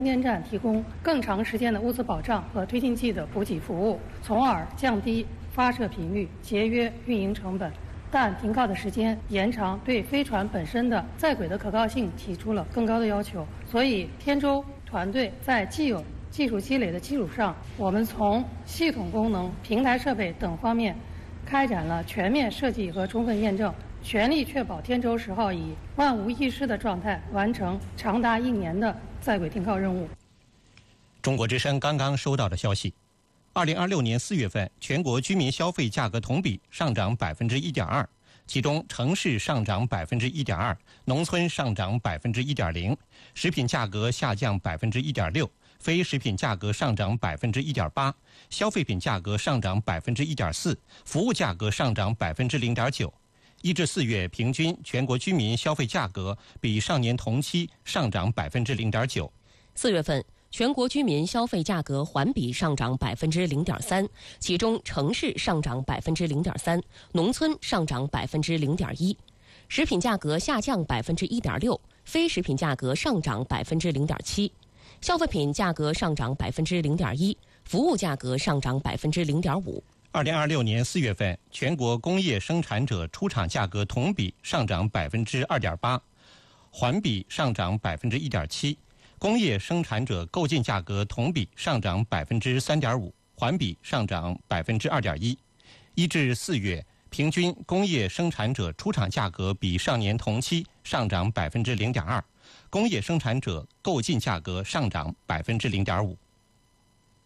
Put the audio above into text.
供电站提供更长时间的物资保障和推进剂的补给服务，从而降低发射频率，节约运营成本。但停靠的时间延长，对飞船本身的在轨的可靠性提出了更高的要求。所以，天舟团队在既有技术积累的基础上，我们从系统功能、平台设备等方面开展了全面设计和充分验证，全力确保天舟10号以万无一失的状态完成长达1年的在轨停靠任务。 中国之声刚刚收到的消息，2026年4月份，全国居民消费价格同比上涨1.2%，其中城市上涨1.2%，农村上涨1.0%，食品价格下降1.6%，非食品价格上涨1.8%，消费品价格上涨1.4%，服务价格上涨0.9%。1至4月平均全国居民消费价格比上年同期上涨0.9%。 4月份，全国居民消费价格环比上涨0.3%，其中城市上涨0.3%，农村上涨0.1%，食品价格下降1.6%，非食品价格上涨0.7%，消费品价格上涨0.1%，服务价格上涨0.5%。 2026年4月份，全国工业生产者出厂价格同比上涨2.8%，环比上涨1.7%。工业生产者购进价格同比上涨3.5%，环比上涨2.1%。1至4月，平均工业生产者出厂价格比上年同期上涨0.2%，工业生产者购进价格上涨0.5%。